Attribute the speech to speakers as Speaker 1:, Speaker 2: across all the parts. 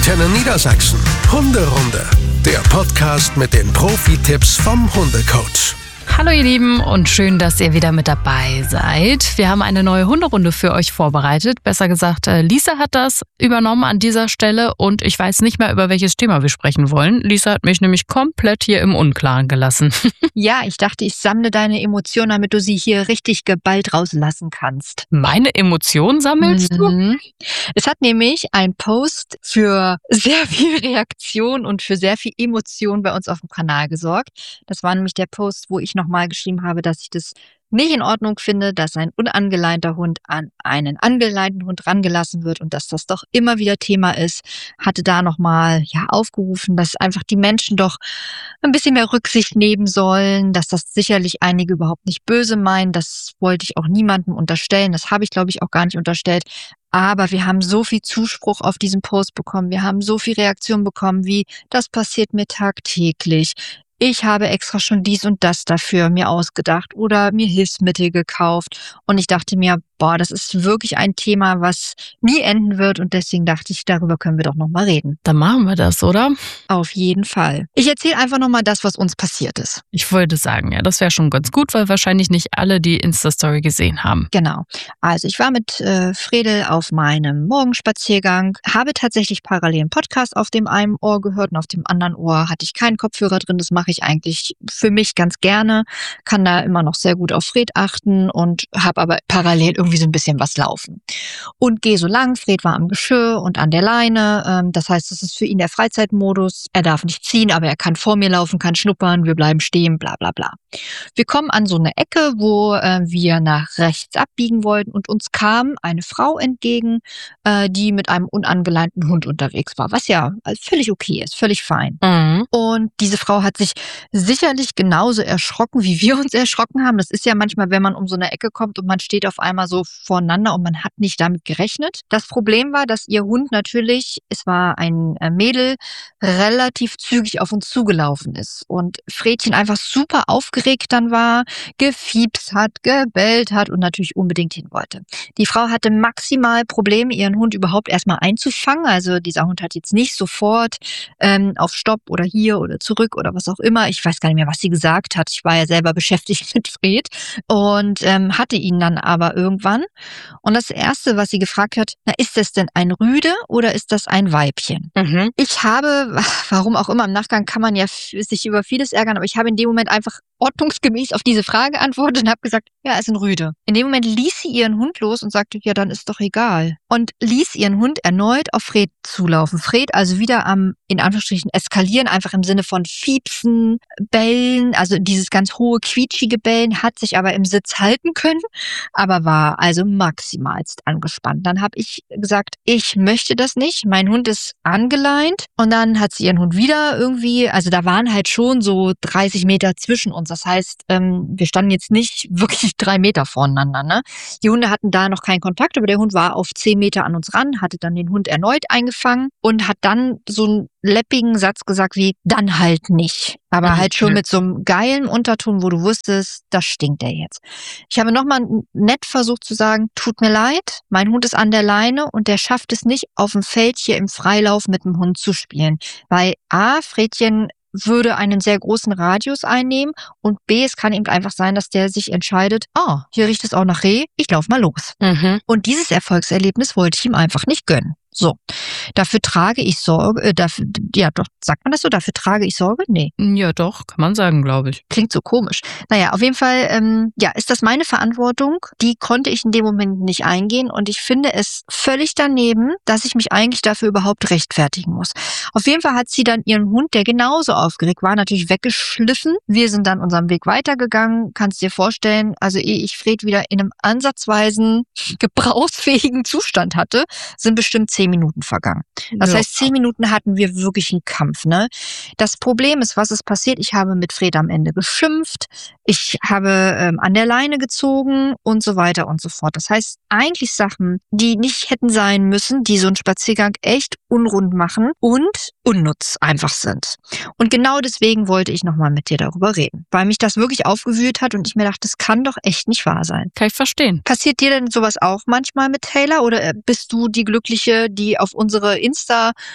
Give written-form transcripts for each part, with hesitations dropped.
Speaker 1: Antenne Niedersachsen. Hunderunde. Der Podcast mit den Profi-Tipps vom Hundecoach.
Speaker 2: Hallo ihr Lieben und schön, dass ihr wieder mit dabei seid. Wir haben eine neue Hunderunde für euch vorbereitet. Besser gesagt, Lisa hat das übernommen an dieser Stelle und ich weiß nicht mehr, über welches Thema wir sprechen wollen. Lisa hat mich nämlich komplett hier im Unklaren gelassen.
Speaker 3: Ja, ich dachte, ich sammle deine Emotionen, damit du sie hier richtig geballt rauslassen kannst.
Speaker 2: Meine Emotionen sammelst du?
Speaker 3: Es hat nämlich ein Post für sehr viel Reaktion und für sehr viel Emotion bei uns auf dem Kanal gesorgt. Das war nämlich der Post, wo ich nochmal geschrieben habe, dass ich das nicht in Ordnung finde, dass ein unangeleinter Hund an einen angeleinten Hund rangelassen wird und dass das doch immer wieder Thema ist. Hatte da nochmal aufgerufen, dass einfach die Menschen doch ein bisschen mehr Rücksicht nehmen sollen, dass das sicherlich einige überhaupt nicht böse meinen. Das wollte ich auch niemandem unterstellen. Das habe ich, glaube ich, auch gar nicht unterstellt. Aber wir haben so viel Zuspruch auf diesen Post bekommen. Wir haben so viel Reaktion bekommen, wie das passiert mir tagtäglich. Ich habe extra schon dies und das dafür mir ausgedacht oder mir Hilfsmittel gekauft. Und ich dachte mir, das ist wirklich ein Thema, was nie enden wird. Und deswegen dachte ich, darüber können wir doch nochmal reden.
Speaker 2: Dann machen wir das, oder?
Speaker 3: Auf jeden Fall. Ich erzähle einfach nochmal das, was uns passiert ist.
Speaker 2: Ich wollte sagen, ja, das wäre schon ganz gut, weil wahrscheinlich nicht alle die Insta-Story gesehen haben.
Speaker 3: Genau. Also ich war mit Fredel auf meinem Morgenspaziergang, habe tatsächlich parallel einen Podcast auf dem einen Ohr gehört und auf dem anderen Ohr hatte ich keinen Kopfhörer drin. Das mache ich eigentlich für mich ganz gerne, kann da immer noch sehr gut auf Fred achten und habe aber parallel irgendwie so ein bisschen was laufen. Und gehe so lang, Fred war am Geschirr und an der Leine, das heißt, das ist für ihn der Freizeitmodus. Er darf nicht ziehen, aber er kann vor mir laufen, kann schnuppern, wir bleiben stehen, bla bla bla. Wir kommen an so eine Ecke, wo wir nach rechts abbiegen wollten und uns kam eine Frau entgegen, die mit einem unangeleinten Hund unterwegs war, was ja völlig okay ist, völlig fein.
Speaker 2: Mhm.
Speaker 3: Und diese Frau hat sich sicherlich genauso erschrocken, wie wir uns erschrocken haben. Das ist ja manchmal, wenn man um so eine Ecke kommt und man steht auf einmal so voreinander und man hat nicht damit gerechnet. Das Problem war, dass ihr Hund natürlich, es war ein Mädel, relativ zügig auf uns zugelaufen ist und Fredchen einfach super aufgeregt dann war, gefiepst hat, gebellt hat und natürlich unbedingt hin wollte. Die Frau hatte maximal Probleme, ihren Hund überhaupt erstmal einzufangen. Also dieser Hund hat jetzt nicht sofort auf Stopp oder hier oder zurück oder was auch immer. Ich weiß gar nicht mehr, was sie gesagt hat. Ich war ja selber beschäftigt mit Fred und hatte ihn dann aber irgendwann. Und das Erste, was sie gefragt hat, ist das denn ein Rüde oder ist das ein Weibchen?
Speaker 2: Mhm.
Speaker 3: Ich habe, warum auch immer, im Nachgang kann man ja sich über vieles ärgern, aber ich habe in dem Moment einfach ordnungsgemäß auf diese Frage geantwortet und habe gesagt, ja, es ist ein Rüde. In dem Moment ließ sie ihren Hund los und sagte, ja, dann ist doch egal. Und ließ ihren Hund erneut auf Fred zulaufen. Fred also wieder am, in Anführungsstrichen, eskalieren, einfach im Sinne von Fiepsen, Bellen, also dieses ganz hohe, quietschige Bellen, hat sich aber im Sitz halten können, aber war also maximalst angespannt. Dann habe ich gesagt, ich möchte das nicht, mein Hund ist angeleint und dann hat sie ihren Hund wieder irgendwie, also da waren halt schon so 30 Meter zwischen uns. Das heißt, wir standen jetzt nicht wirklich 3 Meter voneinander. Ne? Die Hunde hatten da noch keinen Kontakt, aber der Hund war auf 10 Meter an uns ran, hatte dann den Hund erneut eingefangen und hat dann so einen läppigen Satz gesagt wie, dann halt nicht. Aber halt schon mit so einem geilen Unterton, wo du wusstest, das stinkt er jetzt. Ich habe nochmal nett versucht zu sagen, tut mir leid, mein Hund ist an der Leine und der schafft es nicht, auf dem Feld hier im Freilauf mit dem Hund zu spielen. Weil A, Fredchen würde einen sehr großen Radius einnehmen und B, es kann eben einfach sein, dass der sich entscheidet, hier riecht es auch nach Reh, ich laufe mal los.
Speaker 2: Mhm.
Speaker 3: Und dieses Erfolgserlebnis wollte ich ihm einfach nicht gönnen. So, dafür trage ich Sorge, sagt man das so, dafür trage ich Sorge? Nee.
Speaker 2: Ja doch, kann man sagen, glaube ich.
Speaker 3: Klingt so komisch. Naja, auf jeden Fall, ist das meine Verantwortung. Die konnte ich in dem Moment nicht eingehen und ich finde es völlig daneben, dass ich mich eigentlich dafür überhaupt rechtfertigen muss. Auf jeden Fall hat sie dann ihren Hund, der genauso aufgeregt war, natürlich weggeschliffen. Wir sind dann unseren Weg weitergegangen. Kannst dir vorstellen, also ehe ich Fred wieder in einem ansatzweisen, gebrauchsfähigen Zustand hatte, sind bestimmt 10 Minuten vergangen. Das heißt, 10 Minuten hatten wir wirklich einen Kampf. Ne? Das Problem ist, was ist passiert? Ich habe mit Fred am Ende geschimpft, ich habe an der Leine gezogen und so weiter und so fort. Das heißt, eigentlich Sachen, die nicht hätten sein müssen, die so einen Spaziergang echt unrund machen und unnutz einfach sind. Und genau deswegen wollte ich nochmal mit dir darüber reden, weil mich das wirklich aufgewühlt hat und ich mir dachte, das kann doch echt nicht wahr sein.
Speaker 2: Kann ich verstehen.
Speaker 3: Passiert dir denn sowas auch manchmal mit Taylor oder bist du die Glückliche, die auf unsere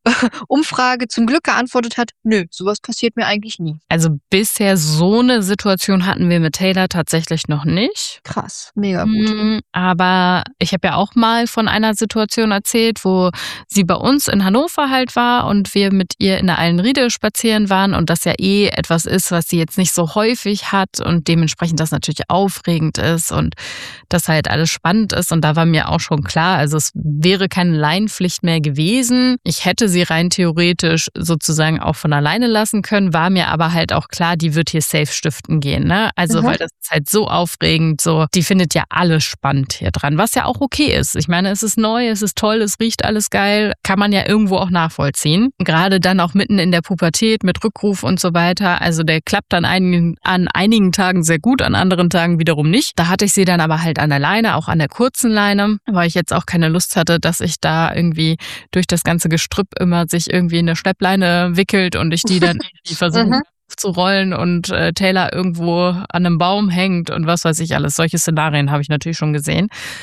Speaker 3: Umfrage zum Glück geantwortet hat, nö, sowas passiert mir eigentlich nie.
Speaker 2: Also bisher so eine Situation hatten wir mit Taylor tatsächlich noch nicht.
Speaker 3: Krass, mega gut.
Speaker 2: Aber ich habe ja auch mal von einer Situation erzählt, wo sie bei uns in Hannover halt war und wir mit ihr in der Eilenriede spazieren waren und das ja etwas ist, was sie jetzt nicht so häufig hat und dementsprechend das natürlich aufregend ist und das halt alles spannend ist. Und da war mir auch schon klar, also es wäre keine Leinenpflicht mehr gewesen. Ich hätte sie rein theoretisch sozusagen auch von alleine lassen können, war mir aber halt auch klar, die wird hier safe stiften gehen, ne? Also, weil das ist halt so aufregend, so, die findet ja alles spannend hier dran, was ja auch okay ist. Ich meine, es ist neu, es ist toll, es riecht alles geil, kann man ja irgendwo auch nachvollziehen. Gerade dann auch mitten in der Pubertät mit Rückruf und so weiter. Also der klappt an einigen Tagen sehr gut, an anderen Tagen wiederum nicht. Da hatte ich sie dann aber halt an der Leine, auch an der kurzen Leine, weil ich jetzt auch keine Lust hatte, dass ich da irgendwie durch das ganze Gestrüpp immer sich irgendwie in eine Schleppleine wickelt und ich die dann irgendwie versuche zu rollen und Taylor irgendwo an einem Baum hängt und was weiß ich alles. Solche Szenarien habe ich natürlich schon gesehen.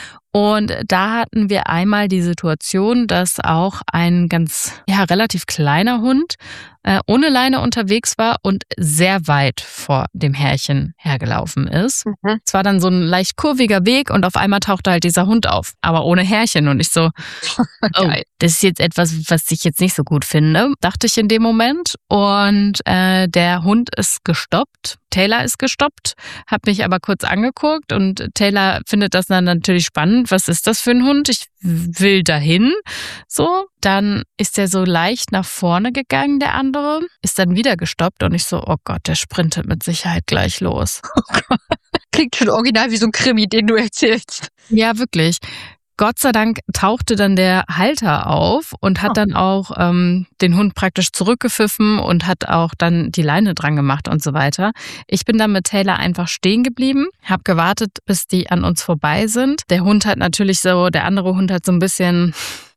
Speaker 2: Und da hatten wir einmal die Situation, dass auch ein relativ kleiner Hund ohne Leine unterwegs war und sehr weit vor dem Herrchen hergelaufen ist. Es war dann so ein leicht kurviger Weg und auf einmal tauchte halt dieser Hund auf, aber ohne Herrchen. Und ich so, oh, das ist jetzt etwas, was ich jetzt nicht so gut finde, dachte ich in dem Moment. Und der Hund ist gestoppt. Taylor ist gestoppt, hat mich aber kurz angeguckt und Taylor findet das dann natürlich spannend. Was ist das für ein Hund? Ich will dahin. So, dann ist er so leicht nach vorne gegangen, der andere, ist dann wieder gestoppt und ich so, oh Gott, der sprintet mit Sicherheit gleich los.
Speaker 3: Klingt schon original wie so ein Krimi, den du erzählst.
Speaker 2: Ja, wirklich. Gott sei Dank tauchte dann der Halter auf und hat dann auch den Hund praktisch zurückgepfiffen und hat auch dann die Leine dran gemacht und so weiter. Ich bin dann mit Taylor einfach stehen geblieben, habe gewartet, bis die an uns vorbei sind. Der andere Hund hat so ein bisschen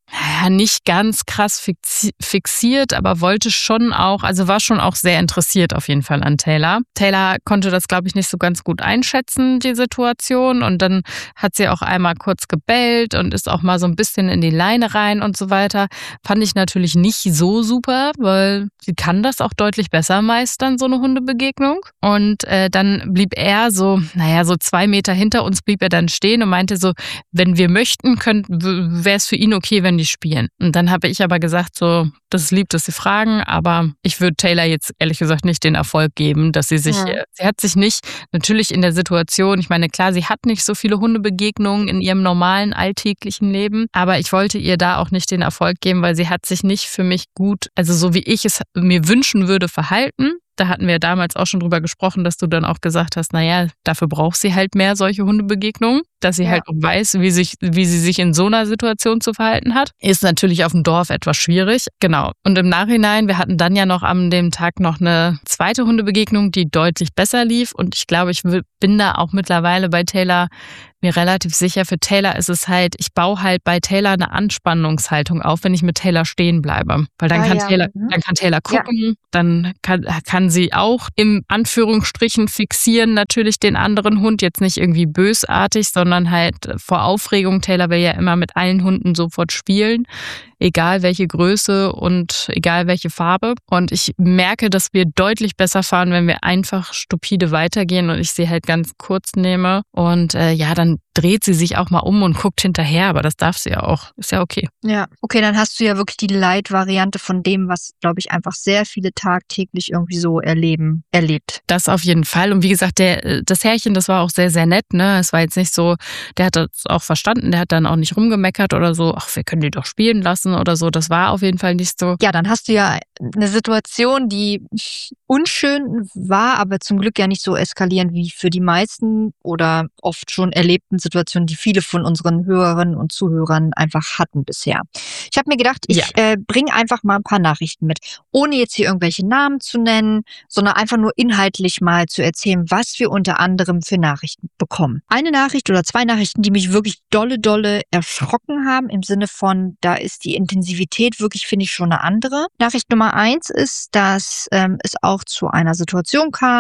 Speaker 2: nicht ganz krass fixiert, aber wollte schon auch, also war schon auch sehr interessiert auf jeden Fall an Taylor. Taylor konnte das, glaube ich, nicht so ganz gut einschätzen, die Situation. Und dann hat sie auch einmal kurz gebellt und ist auch mal so ein bisschen in die Leine rein und so weiter. Fand ich natürlich nicht so super, weil sie kann das auch deutlich besser meistern, so eine Hundebegegnung. Und dann blieb er so 2 Meter hinter uns blieb er dann stehen und meinte so, wenn wir möchten, wäre es für ihn okay, wenn die spielen. Und dann habe ich aber gesagt, so, das ist lieb, dass Sie fragen, aber ich würde Taylor jetzt ehrlich gesagt nicht den Erfolg geben, dass sie hat sich nicht, natürlich in der Situation, ich meine, klar, sie hat nicht so viele Hundebegegnungen in ihrem normalen alltäglichen Leben, aber ich wollte ihr da auch nicht den Erfolg geben, weil sie hat sich nicht für mich gut, also so wie ich es mir wünschen würde, verhalten. Da hatten wir damals auch schon drüber gesprochen, dass du dann auch gesagt hast, dafür braucht sie halt mehr solche Hundebegegnungen, dass sie halt auch weiß, wie sie sich in so einer Situation zu verhalten hat. Ist natürlich auf dem Dorf etwas schwierig. Genau. Und im Nachhinein, wir hatten dann ja noch an dem Tag noch eine zweite Hundebegegnung, die deutlich besser lief. Und ich glaube, ich bin da auch mittlerweile bei Taylor mir relativ sicher. Für Taylor ist es halt, ich baue halt bei Taylor eine Anspannungshaltung auf, wenn ich mit Taylor stehen bleibe. Weil dann kann Taylor gucken, dann kann sie auch im Anführungsstrichen fixieren natürlich den anderen Hund, jetzt nicht irgendwie bösartig, sondern halt vor Aufregung. Taylor will ja immer mit allen Hunden sofort spielen, egal welche Größe und egal welche Farbe. Und ich merke, dass wir deutlich besser fahren, wenn wir einfach stupide weitergehen und ich sie halt ganz kurz nehme. Und dann dreht sie sich auch mal um und guckt hinterher, aber das darf sie ja auch. Ist ja okay.
Speaker 3: Ja, okay, dann hast du ja wirklich die Light-Variante von dem, was, glaube ich, einfach sehr viele tagtäglich irgendwie so erlebt.
Speaker 2: Das auf jeden Fall. Und wie gesagt, das Herrchen, das war auch sehr, sehr nett, ne? Es war jetzt nicht so, der hat das auch verstanden, der hat dann auch nicht rumgemeckert oder so, ach, wir können die doch spielen lassen oder so. Das war auf jeden Fall nicht so.
Speaker 3: Ja, dann hast du ja eine Situation, die unschön war, aber zum Glück ja nicht so eskalierend wie für die meisten oder oft schon erlebten Situationen, die viele von unseren Hörerinnen und Zuhörern einfach hatten bisher. Ich habe mir gedacht, ich bringe einfach mal ein paar Nachrichten mit, ohne jetzt hier irgendwelche Namen zu nennen, sondern einfach nur inhaltlich mal zu erzählen, was wir unter anderem für Nachrichten bekommen. Eine Nachricht oder 2 Nachrichten, die mich wirklich dolle erschrocken haben, im Sinne von, da ist die Intensivität wirklich, finde ich, schon eine andere. Nachricht Nummer 1 ist, dass es auch zu einer Situation kam,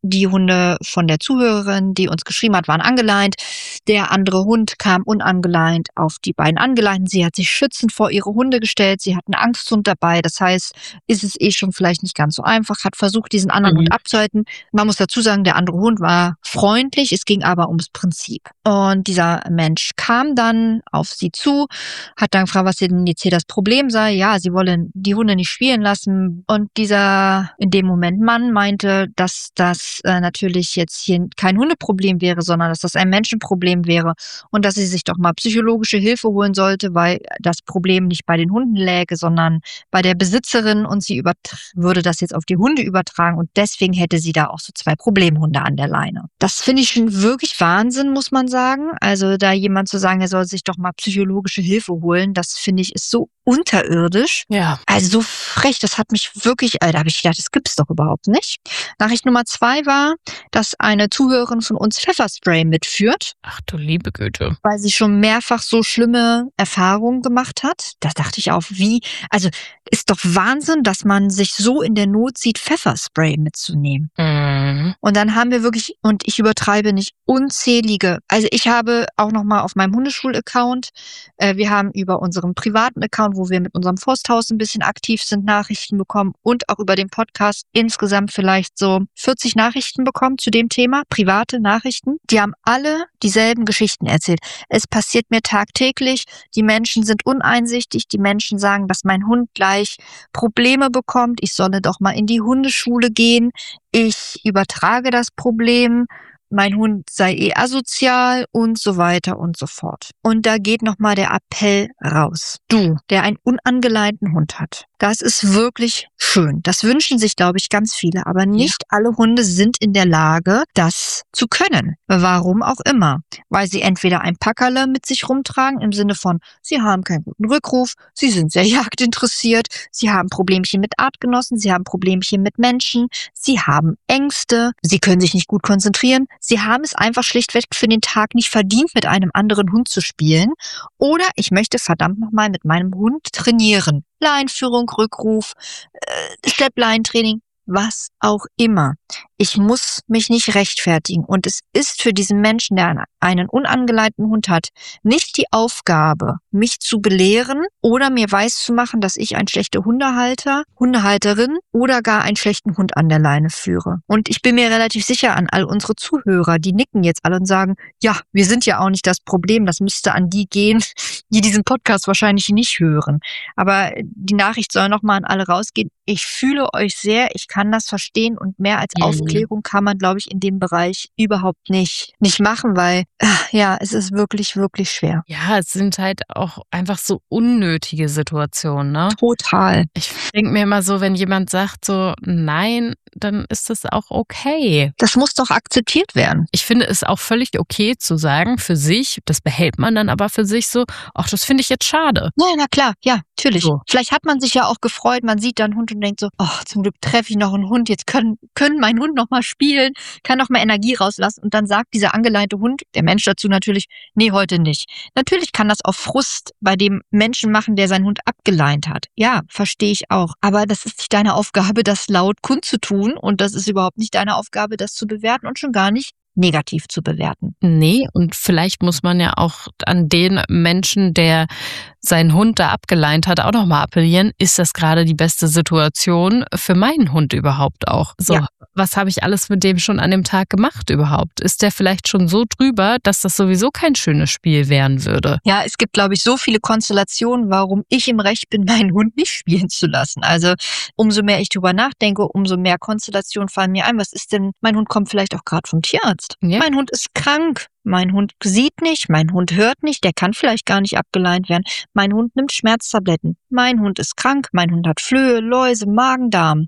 Speaker 3: die Hunde von der Zuhörerin, die uns geschrieben hat, waren angeleint. Der andere Hund kam unangeleint auf die beiden Angeleinten. Sie hat sich schützend vor ihre Hunde gestellt. Sie hat einen Angsthund dabei. Das heißt, ist es schon vielleicht nicht ganz so einfach. Hat versucht, diesen anderen Hund abzuhalten. Man muss dazu sagen, der andere Hund war freundlich. Es ging aber ums Prinzip. Und dieser Mensch kam dann auf sie zu, hat dann gefragt, was denn jetzt hier das Problem sei. Ja, sie wollen die Hunde nicht spielen lassen. Und dieser in dem Moment Mann meinte, dass das natürlich jetzt hier kein Hundeproblem wäre, sondern dass das ein Menschenproblem wäre und dass sie sich doch mal psychologische Hilfe holen sollte, weil das Problem nicht bei den Hunden läge, sondern bei der Besitzerin und sie würde das jetzt auf die Hunde übertragen und deswegen hätte sie da auch so 2 Problemhunde an der Leine. Das finde ich schon wirklich Wahnsinn, muss man sagen. Also da jemand zu sagen, er soll sich doch mal psychologische Hilfe holen, das finde ich ist so unterirdisch.
Speaker 2: Ja.
Speaker 3: Also so frech, das hat mich wirklich, da habe ich gedacht, das gibt's doch überhaupt nicht. Nachricht Nummer 2 war, dass eine Zuhörerin von uns Pfefferspray mitführt.
Speaker 2: Ach du liebe Güte.
Speaker 3: Weil sie schon mehrfach so schlimme Erfahrungen gemacht hat. Da dachte ich auch, also ist doch Wahnsinn, dass man sich so in der Not sieht, Pfefferspray mitzunehmen.
Speaker 2: Mhm.
Speaker 3: Und dann haben wir wirklich, und ich übertreibe nicht, unzählige, also ich habe auch nochmal auf meinem Hundeschul-Account, wir haben über unseren privaten Account, wo wir mit unserem Forsthaus ein bisschen aktiv sind, Nachrichten bekommen und auch über den Podcast insgesamt vielleicht so 40 Nachrichten bekommen zu dem Thema, private Nachrichten. Die haben alle dieselben Geschichten erzählt. Es passiert mir tagtäglich, die Menschen sind uneinsichtig, die Menschen sagen, dass mein Hund gleich Probleme bekommt, ich solle doch mal in die Hundeschule gehen, ich übertrage das Problem, mein Hund sei asozial und so weiter und so fort. Und da geht nochmal der Appell raus. Du, der einen unangeleinten Hund hat, das ist wirklich schön. Das wünschen sich, glaube ich, ganz viele. Aber nicht alle Hunde sind in der Lage, das zu können. Warum auch immer. Weil sie entweder ein Packerle mit sich rumtragen, im Sinne von, sie haben keinen guten Rückruf, sie sind sehr jagdinteressiert, sie haben Problemchen mit Artgenossen, sie haben Problemchen mit Menschen, sie haben Ängste, sie können sich nicht gut konzentrieren, sie haben es einfach schlichtweg für den Tag nicht verdient, mit einem anderen Hund zu spielen. Oder ich möchte verdammt nochmal mit meinem Hund trainieren. Leinführung, Rückruf, Schleppleintraining, was auch immer. Ich muss mich nicht rechtfertigen. Und es ist für diesen Menschen, der einen unangeleinten Hund hat, nicht die Aufgabe, mich zu belehren oder mir weiszumachen, dass ich ein schlechter Hundehalterin oder gar einen schlechten Hund an der Leine führe. Und ich bin mir relativ sicher an all unsere Zuhörer, die nicken jetzt alle und sagen, ja, wir sind ja auch nicht das Problem, das müsste an die gehen, die diesen Podcast wahrscheinlich nicht hören. Aber die Nachricht soll nochmal an alle rausgehen. Ich fühle euch sehr, ich kann das verstehen und mehr als Aufklärung kann man, glaube ich, in dem Bereich überhaupt nicht machen, weil ja, es ist wirklich, wirklich schwer.
Speaker 2: Ja, es sind halt auch einfach so unnötige Situationen, ne?
Speaker 3: Total.
Speaker 2: Ich denke mir immer so, wenn jemand sagt so, nein, dann ist das auch okay.
Speaker 3: Das muss doch akzeptiert werden.
Speaker 2: Ich finde es auch völlig okay zu sagen für sich, das behält man dann aber für sich so, ach, das finde ich jetzt schade.
Speaker 3: Ja, na klar, ja, natürlich.
Speaker 2: So.
Speaker 3: Vielleicht hat man sich ja auch gefreut, man sieht da einen Hund und denkt so, oh, zum Glück treffe ich noch einen Hund, jetzt können mein Hund noch mal spielen, kann noch mal Energie rauslassen und dann sagt dieser angeleinte Hund, der Mensch dazu natürlich, nee, heute nicht. Natürlich kann das auch Frust bei dem Menschen machen, der seinen Hund abgeleint hat. Ja, verstehe ich auch. Aber das ist nicht deine Aufgabe, das laut kundzutun und das ist überhaupt nicht deine Aufgabe, das zu bewerten und schon gar nicht negativ zu bewerten.
Speaker 2: Nee, und vielleicht muss man ja auch an den Menschen, der seinen Hund da abgeleint hat, auch nochmal appellieren, ist das gerade die beste Situation für meinen Hund überhaupt auch? So, ja. Was habe ich alles mit dem schon an dem Tag gemacht überhaupt? Ist der vielleicht schon so drüber, dass das sowieso kein schönes Spiel werden würde?
Speaker 3: Ja, es gibt, glaube ich, so viele Konstellationen, warum ich im Recht bin, meinen Hund nicht spielen zu lassen. Also umso mehr ich drüber nachdenke, umso mehr Konstellationen fallen mir ein. Was ist denn, mein Hund kommt vielleicht auch gerade vom Tierarzt. Ja. Mein Hund ist krank. Mein Hund sieht nicht, mein Hund hört nicht, der kann vielleicht gar nicht abgeleint werden. Mein Hund nimmt Schmerztabletten. Mein Hund ist krank, mein Hund hat Flöhe, Läuse, Magen-Darm.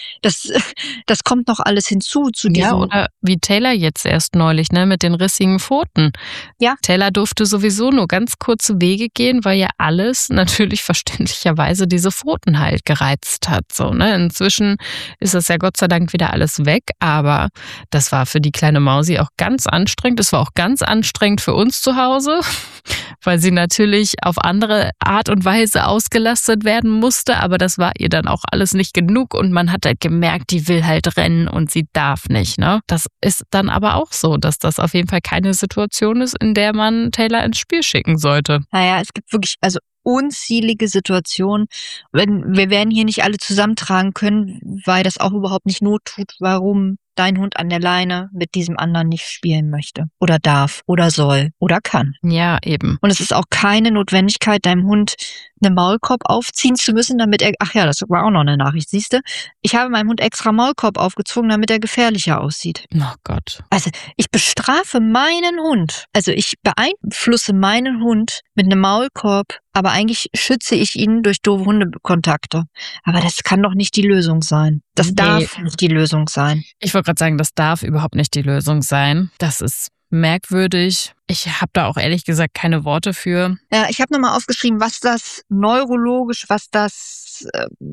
Speaker 3: Das kommt noch alles hinzu zu diesem.
Speaker 2: Ja, oder wie Taylor jetzt erst neulich, ne, mit den rissigen Pfoten. Ja. Taylor durfte sowieso nur ganz kurze Wege gehen, weil ja alles natürlich verständlicherweise diese Pfoten halt gereizt hat. So, ne? Inzwischen ist das ja Gott sei Dank wieder alles weg, aber das war für die kleine Mausi auch ganz anstrengend. Es war auch ganz anstrengend für uns zu Hause, weil sie natürlich auf andere Art und Weise ausgelassen ausgelastet werden musste, aber das war ihr dann auch alles nicht genug und man hat halt gemerkt, die will halt rennen und sie darf nicht, ne? Das ist dann aber auch so, dass das auf jeden Fall keine Situation ist, in der man Taylor ins Spiel schicken sollte.
Speaker 3: Naja, es gibt wirklich unzählige Situationen. Wir werden hier nicht alle zusammentragen können, weil das auch überhaupt nicht Not tut, warum dein Hund an der Leine mit diesem anderen nicht spielen möchte oder darf oder soll oder kann.
Speaker 2: Ja, eben.
Speaker 3: Und es ist auch keine Notwendigkeit, deinem Hund einen Maulkorb aufziehen zu müssen, damit er, ach ja, das war auch noch eine Nachricht, siehst du? Ich habe meinem Hund extra Maulkorb aufgezogen, damit er gefährlicher aussieht.
Speaker 2: Oh Gott.
Speaker 3: Also ich bestrafe meinen Hund. Also ich beeinflusse meinen Hund mit einem Maulkorb, aber eigentlich schütze ich ihn durch doofe Hundekontakte. Aber das kann doch nicht die Lösung sein. Das darf nicht die Lösung sein.
Speaker 2: Ich wollte gerade sagen, das darf überhaupt nicht die Lösung sein. Das ist merkwürdig. Ich habe da auch ehrlich gesagt keine Worte für.
Speaker 3: Ja, ich habe nochmal aufgeschrieben, was das neurologisch, was das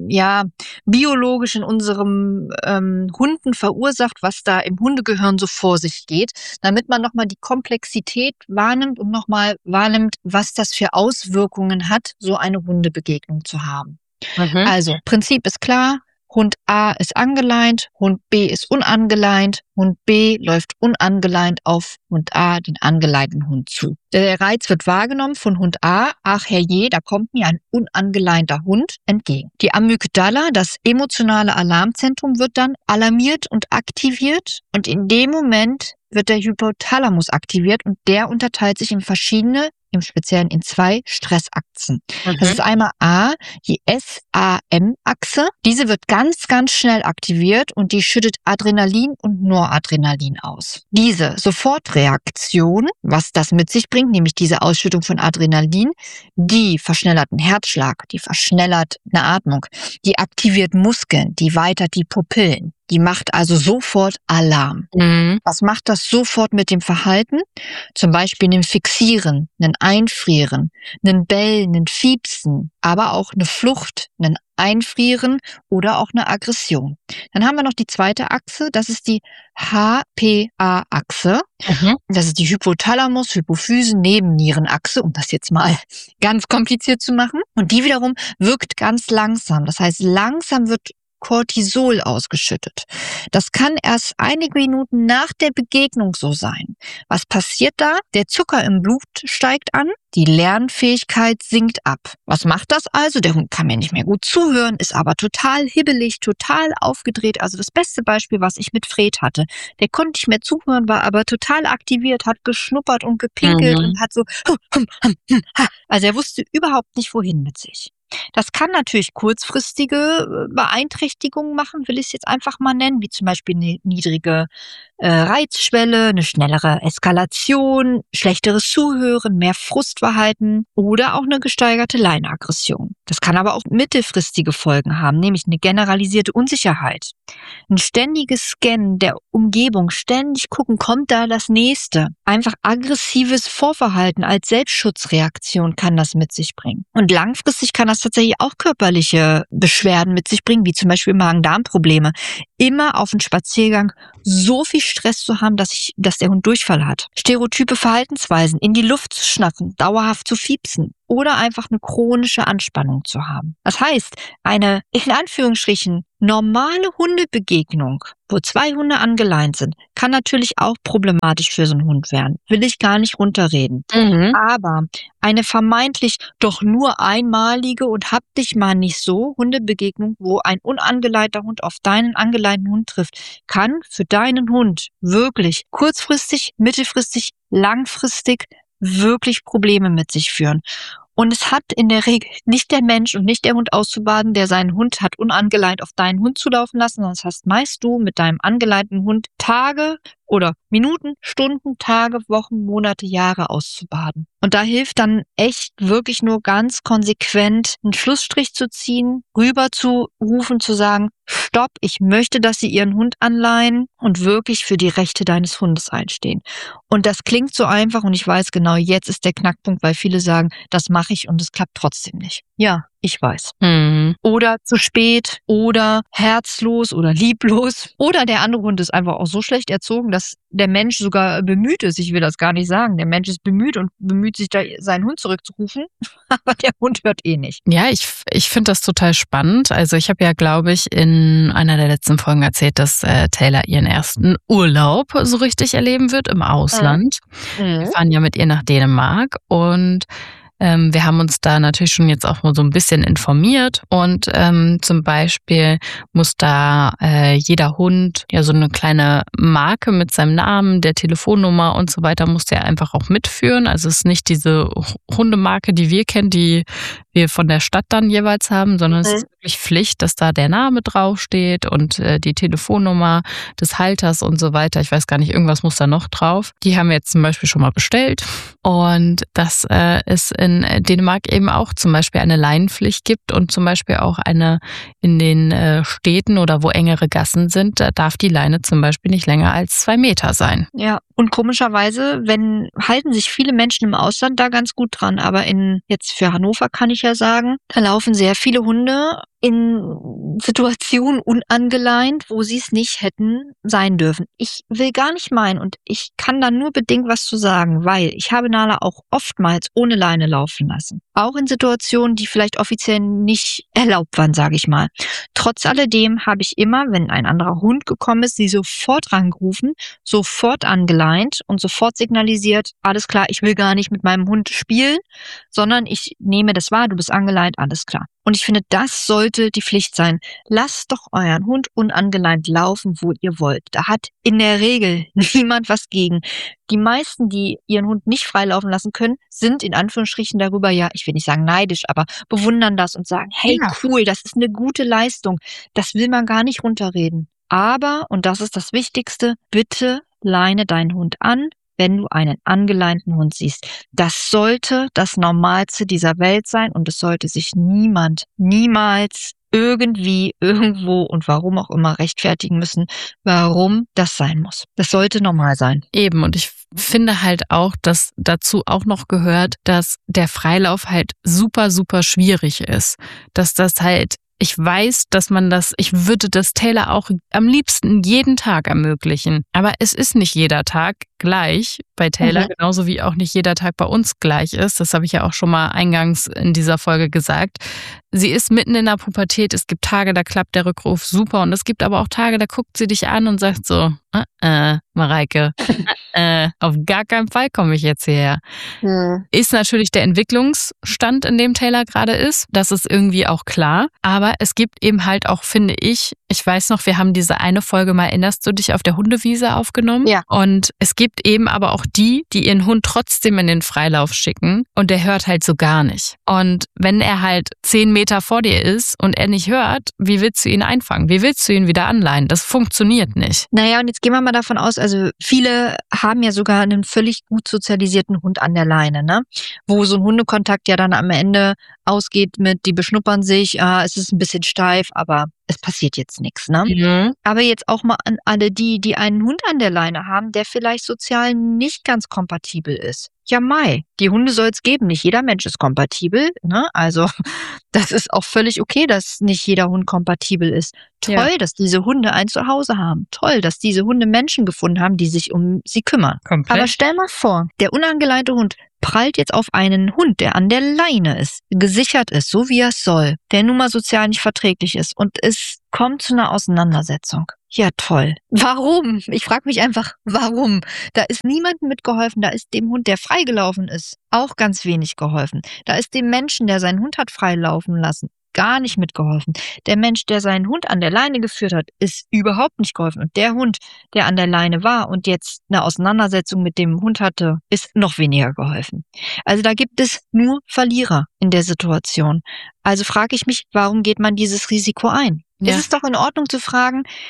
Speaker 3: biologisch in unserem Hunden verursacht, was da im Hundegehirn so vor sich geht, damit man nochmal die Komplexität wahrnimmt und nochmal wahrnimmt, was das für Auswirkungen hat, so eine Hundebegegnung zu haben. Also, Prinzip ist klar. Hund A ist angeleint, Hund B ist unangeleint, Hund B läuft unangeleint auf Hund A, den angeleinten Hund zu. Der Reiz wird wahrgenommen von Hund A, ach herrje, da kommt mir ein unangeleinter Hund entgegen. Die Amygdala, das emotionale Alarmzentrum, wird dann alarmiert und aktiviert und in dem Moment wird der Hypothalamus aktiviert und der unterteilt sich in verschiedene, im Speziellen in 2 Stressachsen. Das ist einmal A, die SAM-Achse. Diese wird ganz, ganz schnell aktiviert und die schüttet Adrenalin und Noradrenalin aus. Diese Sofortreaktion, was das mit sich bringt, nämlich diese Ausschüttung von Adrenalin, die verschnellert einen Herzschlag, die verschnellert eine Atmung, die aktiviert Muskeln, die weitert die Pupillen. Die macht also sofort Alarm. Was macht das sofort mit dem Verhalten? Zum Beispiel ein Fixieren, ein Einfrieren, ein Bellen, ein Fiepsen, aber auch eine Flucht, ein Einfrieren oder auch eine Aggression. Dann haben wir noch die zweite Achse, das ist die HPA-Achse. Das ist die Hypothalamus-Hypophysen-Nebennierenachse, um das jetzt mal ganz kompliziert zu machen. Und die wiederum wirkt ganz langsam. Das heißt, langsam wird Cortisol ausgeschüttet. Das kann erst einige Minuten nach der Begegnung so sein. Was passiert da? Der Zucker im Blut steigt an, die Lernfähigkeit sinkt ab. Was macht das also? Der Hund kann mir nicht mehr gut zuhören, ist aber total hibbelig, total aufgedreht. Also das beste Beispiel, was ich mit Fred hatte. Der konnte nicht mehr zuhören, war aber total aktiviert, hat geschnuppert und gepinkelt und hat so, also er wusste überhaupt nicht, wohin mit sich. Das kann natürlich kurzfristige Beeinträchtigungen machen, will ich es jetzt einfach mal nennen, wie zum Beispiel eine niedrige Reizschwelle, eine schnellere Eskalation, schlechteres Zuhören, mehr Frustverhalten oder auch eine gesteigerte Leineaggression. Das kann aber auch mittelfristige Folgen haben, nämlich eine generalisierte Unsicherheit. Ein ständiges Scannen der Umgebung, ständig gucken, kommt da das Nächste. Einfach aggressives Vorverhalten als Selbstschutzreaktion kann das mit sich bringen. Und langfristig kann das tatsächlich auch körperliche Beschwerden mit sich bringen, wie zum Beispiel Magen-Darm-Probleme. Immer auf einen Spaziergang so viel Stress zu haben, dass der Hund Durchfall hat. Stereotype Verhaltensweisen, in die Luft zu schnappen, dauerhaft zu fiepsen oder einfach eine chronische Anspannung zu haben. Das heißt, eine, in Anführungsstrichen, normale Hundebegegnung, wo 2 Hunde angeleint sind, kann natürlich auch problematisch für so einen Hund werden. Will ich gar nicht runterreden. Aber eine vermeintlich doch nur einmalige und hab dich mal nicht so Hundebegegnung, wo ein unangeleinter Hund auf deinen angeleinten Hund trifft, kann für deinen Hund wirklich kurzfristig, mittelfristig, langfristig wirklich Probleme mit sich führen. Und es hat in der Regel nicht der Mensch und nicht der Hund auszubaden, der seinen Hund hat unangeleint auf deinen Hund zu laufen lassen, sondern das hast meist du mit deinem angeleinten Hund Tage oder Minuten, Stunden, Tage, Wochen, Monate, Jahre auszubaden. Und da hilft dann echt wirklich nur ganz konsequent einen Schlussstrich zu ziehen, rüber zu rufen, zu sagen, stopp, ich möchte, dass Sie Ihren Hund anleihen und wirklich für die Rechte deines Hundes einstehen. Und das klingt so einfach und ich weiß genau, jetzt ist der Knackpunkt, weil viele sagen, das mache ich und es klappt trotzdem nicht. Ja, Ich weiß.
Speaker 2: Mhm.
Speaker 3: Oder zu spät oder herzlos oder lieblos. Oder der andere Hund ist einfach auch so schlecht erzogen, dass der Mensch sogar bemüht ist. Ich will das gar nicht sagen. Der Mensch ist bemüht und bemüht sich, da seinen Hund zurückzurufen. Aber der Hund hört eh nicht.
Speaker 2: Ja, ich finde das total spannend. Also ich habe ja, glaube ich, in einer der letzten Folgen erzählt, dass Taylor ihren ersten Urlaub so richtig erleben wird im Ausland. Wir fahren ja mit ihr nach Dänemark und wir haben uns da natürlich schon jetzt auch mal so ein bisschen informiert und zum Beispiel muss da jeder Hund ja so eine kleine Marke mit seinem Namen, der Telefonnummer und so weiter muss der einfach auch mitführen. Also es ist nicht diese Hundemarke, die wir kennen, die wir von der Stadt dann jeweils haben, sondern es ist wirklich Pflicht, dass da der Name draufsteht und die Telefonnummer des Halters und so weiter. Ich weiß gar nicht, irgendwas muss da noch drauf. Die haben wir jetzt zum Beispiel schon mal bestellt und das ist in Dänemark eben auch zum Beispiel eine Leinenpflicht gibt und zum Beispiel auch eine in den Städten oder wo engere Gassen sind, da darf die Leine zum Beispiel nicht länger als 2 Meter sein.
Speaker 3: Ja, und komischerweise, halten sich viele Menschen im Ausland da ganz gut dran, aber jetzt für Hannover kann ich ja sagen, da laufen sehr viele Hunde in Situationen unangeleint, wo sie es nicht hätten sein dürfen. Ich will gar nicht meinen und ich kann da nur bedingt was zu sagen, weil ich habe Nala auch oftmals ohne Leine laufen lassen. Auch in Situationen, die vielleicht offiziell nicht erlaubt waren, sage ich mal. Trotz alledem habe ich immer, wenn ein anderer Hund gekommen ist, sie sofort rangerufen, sofort angeleint und sofort signalisiert, alles klar, ich will gar nicht mit meinem Hund spielen, sondern ich nehme das wahr, du bist angeleint, alles klar. Und ich finde, das sollte die Pflicht sein. Lasst doch euren Hund unangeleint laufen, wo ihr wollt. Da hat in der Regel niemand was gegen. Die meisten, die ihren Hund nicht freilaufen lassen können, sind in Anführungsstrichen darüber, ja, ich will nicht sagen neidisch, aber bewundern das und sagen, hey,
Speaker 2: Ja.
Speaker 3: cool, das ist eine gute Leistung. Das will man gar nicht runterreden. Aber, und das ist das Wichtigste, bitte leine deinen Hund an, wenn du einen angeleinten Hund siehst. Das sollte das Normalste dieser Welt sein und es sollte sich niemals irgendwie, irgendwo und warum auch immer rechtfertigen müssen, warum das sein muss. Das sollte normal sein.
Speaker 2: Eben, und ich finde halt auch, dass dazu auch noch gehört, dass der Freilauf halt super, super schwierig ist. Dass das halt, ich weiß, ich würde das Taylor auch am liebsten jeden Tag ermöglichen. Aber es ist nicht jeder Tag gleich bei Taylor, genauso wie auch nicht jeder Tag bei uns gleich ist. Das habe ich ja auch schon mal eingangs in dieser Folge gesagt. Sie ist mitten in der Pubertät. Es gibt Tage, da klappt der Rückruf super. Und es gibt aber auch Tage, da guckt sie dich an und sagt so, Mareike, auf gar keinen Fall komme ich jetzt hierher. Ist natürlich der Entwicklungsstand, in dem Taylor gerade ist. Das ist irgendwie auch klar. Aber es gibt eben halt auch, finde ich weiß noch, wir haben diese eine Folge mal, erinnerst du dich, auf der Hundewiese aufgenommen?
Speaker 3: Ja.
Speaker 2: Und es gibt eben aber auch die ihren Hund trotzdem in den Freilauf schicken und der hört halt so gar nicht. Und wenn er halt 10 Meter vor dir ist und er nicht hört, wie willst du ihn einfangen? Wie willst du ihn wieder anleihen? Das funktioniert nicht.
Speaker 3: Naja, und jetzt gehen wir mal davon aus, also viele haben ja sogar einen völlig gut sozialisierten Hund an der Leine, ne? Wo so ein Hundekontakt ja dann am Ende ausgeht mit, die beschnuppern sich, es ist ein bisschen steif, aber es passiert jetzt nichts, ne?
Speaker 2: Mhm.
Speaker 3: Aber jetzt auch mal an alle die einen Hund an der Leine haben, der vielleicht sozial nicht ganz kompatibel ist. Ja, die Hunde soll es geben. Nicht jeder Mensch ist kompatibel, ne? Also, das ist auch völlig okay, dass nicht jeder Hund kompatibel ist. Toll,
Speaker 2: Ja.
Speaker 3: dass diese Hunde ein Zuhause haben. Toll, dass diese Hunde Menschen gefunden haben, die sich um sie kümmern.
Speaker 2: Komplett.
Speaker 3: Aber stell mal vor, der unangeleinte Hund prallt jetzt auf einen Hund, der an der Leine ist, gesichert ist, so wie er es soll, der nun mal sozial nicht verträglich ist und es kommt zu einer Auseinandersetzung. Ja, toll. Warum? Ich frage mich einfach, warum? Da ist niemandem mitgeholfen, da ist dem Hund, der freigelaufen ist, auch ganz wenig geholfen. Da ist dem Menschen, der seinen Hund hat freilaufen lassen, gar nicht mitgeholfen. Der Mensch, der seinen Hund an der Leine geführt hat, ist überhaupt nicht geholfen. Und der Hund, der an der Leine war und jetzt eine Auseinandersetzung mit dem Hund hatte, ist noch weniger geholfen. Also da gibt es nur Verlierer in der Situation. Also frage ich mich, warum geht man dieses Risiko ein?
Speaker 2: Ja.
Speaker 3: Es ist doch in Ordnung zu fragen,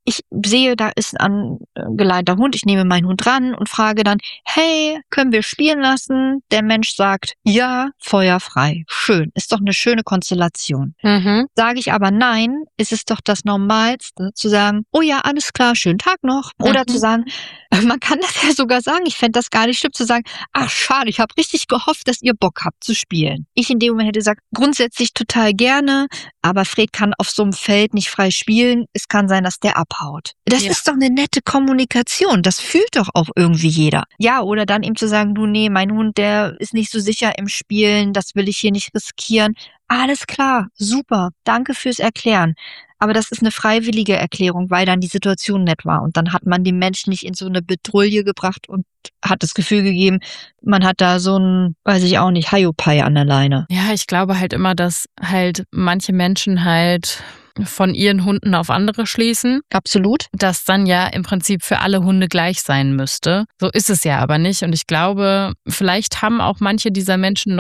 Speaker 3: ich sehe, da ist ein angeleinter Hund, ich nehme meinen Hund ran und frage dann, hey, können wir spielen lassen? Der Mensch sagt, ja, feuerfrei. Schön, ist doch eine schöne Konstellation. Sage ich aber nein, ist es doch das Normalste, zu sagen, oh ja, alles klar, schönen Tag noch. Oder zu sagen, man kann das ja sogar sagen, ich fände das gar nicht schlimm, zu sagen, ach schade, ich habe richtig gehofft, dass ihr Bock habt zu spielen. Ich in dem Moment hätte gesagt, grundsätzlich total gerne, aber Fred kann auf so einem Feld nicht frei spielen. Es kann sein, dass der abhaut. Das ist doch eine nette Kommunikation. Das fühlt doch auch irgendwie jeder. Ja, oder dann ihm zu sagen, du, nee, mein Hund, der ist nicht so sicher im Spielen, das will ich hier nicht riskieren. Alles klar, super, danke fürs Erklären. Aber das ist eine freiwillige Erklärung, weil dann die Situation nett war. Und dann hat man den Menschen nicht in so eine Bedrulle gebracht und hat das Gefühl gegeben, man hat da so ein, weiß ich auch nicht, Hiopai an der Leine.
Speaker 2: Ja, ich glaube halt immer, dass halt manche Menschen halt von ihren Hunden auf andere schließen.
Speaker 3: Absolut.
Speaker 2: Das dann ja im Prinzip für alle Hunde gleich sein müsste. So ist es ja aber nicht. Und ich glaube, vielleicht haben auch manche dieser Menschen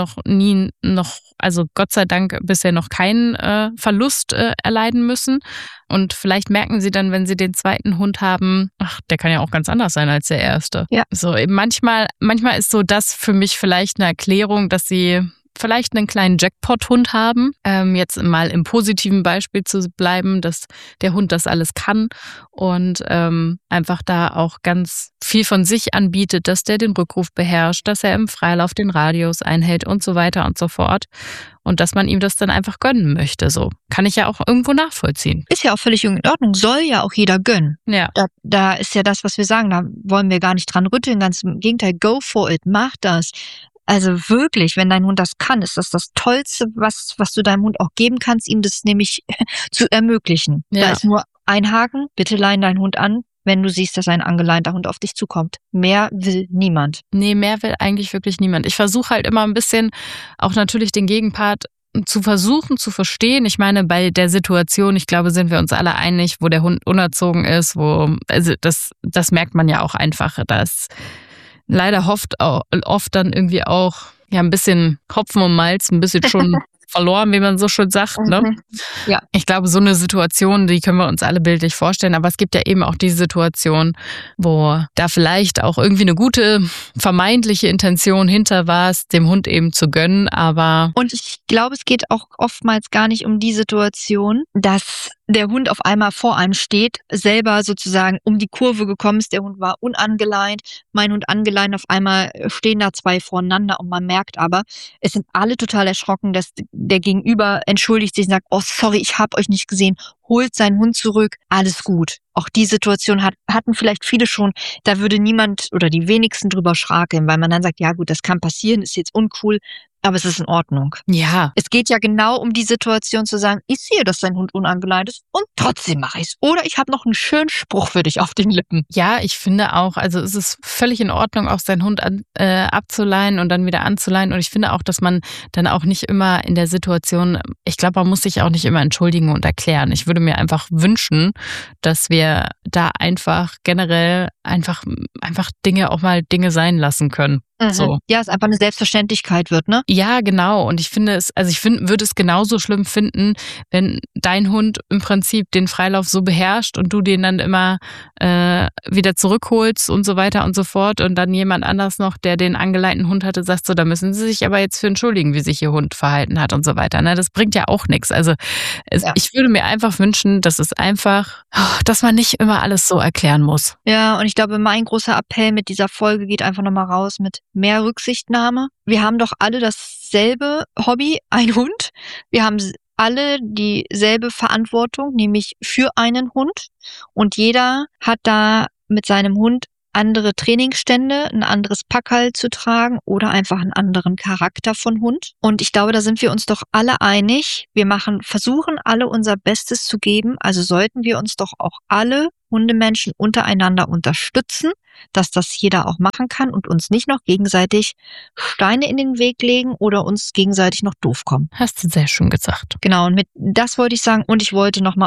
Speaker 2: also Gott sei Dank bisher noch keinen Verlust erleiden müssen. Und vielleicht merken sie dann, wenn sie den zweiten Hund haben, ach, der kann ja auch ganz anders sein als der erste.
Speaker 3: Ja.
Speaker 2: So, eben manchmal ist so das für mich vielleicht eine Erklärung, dass sie vielleicht einen kleinen Jackpot-Hund haben. Jetzt mal im positiven Beispiel zu bleiben, dass der Hund das alles kann und einfach da auch ganz viel von sich anbietet, dass der den Rückruf beherrscht, dass er im Freilauf den Radius einhält und so weiter und so fort. Und dass man ihm das dann einfach gönnen möchte. So kann ich ja auch irgendwo nachvollziehen.
Speaker 3: Ist ja auch völlig in Ordnung. Soll ja auch jeder gönnen.
Speaker 2: Ja.
Speaker 3: Da ist ja das, was wir sagen. Da wollen wir gar nicht dran rütteln. Ganz im Gegenteil, go for it. Mach das. Also wirklich, wenn dein Hund das kann, ist das das Tollste, was du deinem Hund auch geben kannst, ihm das nämlich zu ermöglichen. Ja. Da ist nur ein Haken. Bitte leih deinen Hund an, wenn du siehst, dass ein angeleinter Hund auf dich zukommt. Mehr will niemand.
Speaker 2: Nee, mehr will eigentlich wirklich niemand. Ich versuche halt immer ein bisschen auch natürlich den Gegenpart zu versuchen zu verstehen. Ich meine, bei der Situation, ich glaube, sind wir uns alle einig, wo der Hund unerzogen ist, also das merkt man ja auch einfach, dass leider oft dann irgendwie auch ja ein bisschen Hopfen und Malz, ein bisschen schon verloren, wie man so schön sagt. Ne?
Speaker 3: Ja.
Speaker 2: Ich glaube, so eine Situation, die können wir uns alle bildlich vorstellen. Aber es gibt ja eben auch die Situation, wo da vielleicht auch irgendwie eine gute vermeintliche Intention hinter war, es dem Hund eben zu gönnen.
Speaker 3: Und ich glaube, es geht auch oftmals gar nicht um die Situation, dass der Hund auf einmal vor einem steht, selber sozusagen um die Kurve gekommen ist, der Hund war unangeleint, mein Hund angeleint, auf einmal stehen da zwei voreinander und man merkt aber, es sind alle total erschrocken, dass der Gegenüber entschuldigt sich und sagt, oh sorry, ich habe euch nicht gesehen, holt seinen Hund zurück, alles gut. Auch die Situation hatten vielleicht viele schon, da würde niemand oder die wenigsten drüber schrakeln, weil man dann sagt, ja gut, das kann passieren, ist jetzt uncool, aber es ist in Ordnung.
Speaker 2: Ja.
Speaker 3: Es geht ja genau um die Situation zu sagen, ich sehe, dass dein Hund unangeleint ist und trotzdem mache ich es. Oder ich habe noch einen schönen Spruch für dich auf den Lippen.
Speaker 2: Ja, ich finde auch, also es ist völlig in Ordnung, auch seinen Hund abzuleihen und dann wieder anzuleihen. Und ich finde auch, dass man dann auch nicht immer in der Situation, ich glaube, man muss sich auch nicht immer entschuldigen und erklären. Ich würde mir einfach wünschen, dass wir da einfach generell einfach Dinge auch mal Dinge sein lassen können. So.
Speaker 3: Ja, es einfach eine Selbstverständlichkeit wird, ne?
Speaker 2: Ja, genau. Und ich würde es genauso schlimm finden, wenn dein Hund im Prinzip den Freilauf so beherrscht und du den dann immer wieder zurückholst und so weiter und so fort und dann jemand anders noch, der den angeleinten Hund hatte, sagt so, da müssen sie sich aber jetzt für entschuldigen, wie sich ihr Hund verhalten hat und so weiter. Ne? Das bringt ja auch nichts. Also ich würde mir einfach wünschen, dass dass man nicht immer alles so erklären muss.
Speaker 3: Ja, und ich glaube, mein großer Appell mit dieser Folge geht einfach nochmal raus mit mehr Rücksichtnahme. Wir haben doch alle dasselbe Hobby, ein Hund. Wir haben alle dieselbe Verantwortung, nämlich für einen Hund. Und jeder hat da mit seinem Hund andere Trainingsstände, ein anderes Packerl zu tragen oder einfach einen anderen Charakter von Hund. Und ich glaube, da sind wir uns doch alle einig. Wir versuchen alle unser Bestes zu geben. Also sollten wir uns doch auch alle Hundemenschen untereinander unterstützen, dass das jeder auch machen kann und uns nicht noch gegenseitig Steine in den Weg legen oder uns gegenseitig noch doof kommen.
Speaker 2: Hast du sehr schön gesagt.
Speaker 3: Genau, und das wollte ich sagen. Und ich wollte nochmal